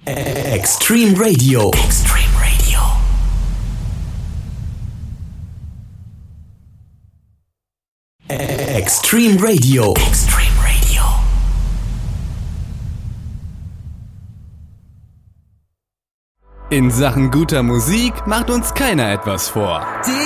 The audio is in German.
Extreme Radio. Extreme Radio. Extreme Radio. Extreme Radio. In Sachen guter Musik macht uns keiner etwas vor.